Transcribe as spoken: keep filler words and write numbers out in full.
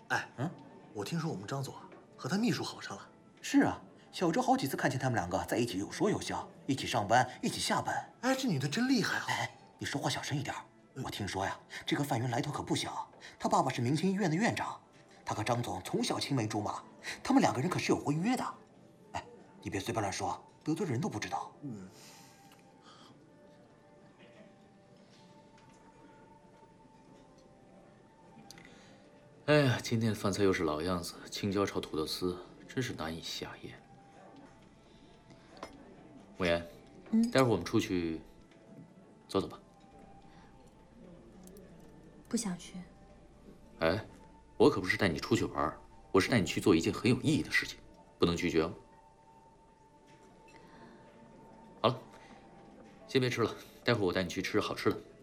哎，嗯，我听说我们张总啊和他秘书好上了。 是啊，小周好几次看见他们两个在一起有说有笑，一起上班，一起下班。 哎，这女的真厉害啊！ 哎，你说话小声一点。我听说呀，这个范云来头可不小，他爸爸是明星医院的院长，他和张总从小青梅竹马，他们两个人可是有婚约的。哎，你别随便乱说，得罪人都不知道。嗯。 哎呀，今天的饭菜又是老样子，青椒炒土豆丝，真是难以下咽。慕言，嗯，待会儿我们出去走走吧。 不想去。 哎，我可不是带你出去玩，我是带你去做一件很有意义的事情，不能拒绝哦。好了，先别吃了，待会儿我带你去吃好吃的。